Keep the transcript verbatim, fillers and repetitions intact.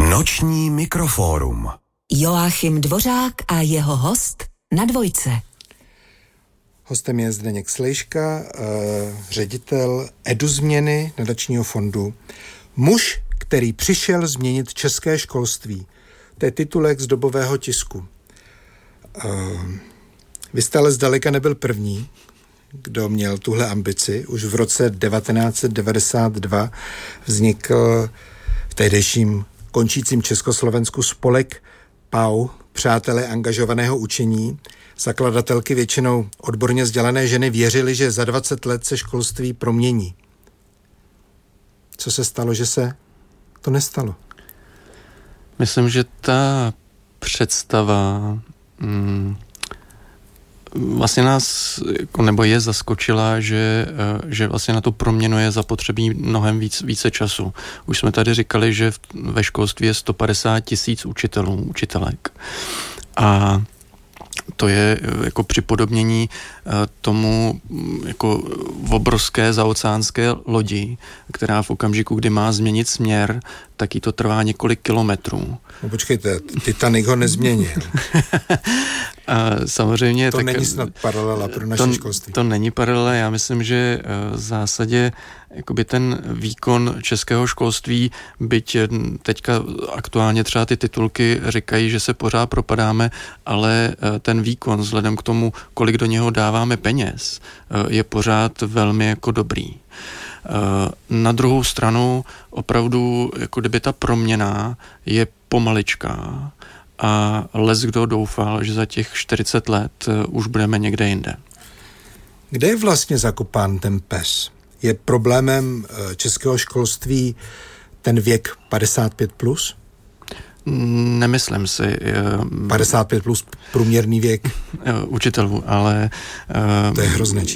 Noční mikrofórum. Joachim Dvořák a jeho host na Dvojce. Hostem je Zdeněk Slejška, ředitel eduzměny nadačního fondu. Muž, který přišel změnit české školství. To je titulek z dobového tisku. Vy jste ale zdaleka nebyl první, kdo měl tuhle ambici. Už v roce devatenáct set devadesát dva vznikl v tehdejším končícím Československu spolek P A U, Přátelé angažovaného učení. Zakladatelky, většinou odborně vzdělané ženy, věřily, že za dvacet let se školství promění. Co se stalo, že se to nestalo? Myslím, že ta představa mm, vlastně nás, jako, nebo je zaskočila, že, že vlastně na tu proměnu je zapotřebí mnohem víc, více času. Už jsme tady říkali, že v, ve školství je sto padesát tisíc učitelů, učitelek. A to je jako připodobnění tomu jako obrovské zaoceánské lodi, která v okamžiku, kdy má změnit směr, tak jí to trvá několik kilometrů. No počkejte, Titanic ho nezměnil. A samozřejmě... To tak, není snad paralela pro naše to, školství. To není paralela, já myslím, že v zásadě jakoby ten výkon českého školství, byť teďka aktuálně třeba ty titulky říkají, že se pořád propadáme, ale ten výkon vzhledem k tomu, kolik do něho dáváme peněz, je pořád velmi jako dobrý. Na druhou stranu opravdu, jako kdyby ta proměna je pomaličká a leckdo doufal, že za těch čtyřicet let už budeme někde jinde. Kde je vlastně zakopán ten pes? Je problémem českého školství ten věk padesát pět plus? Nemyslím si. padesát pět plus průměrný věk učitelů, ale... To je hrozné číslo.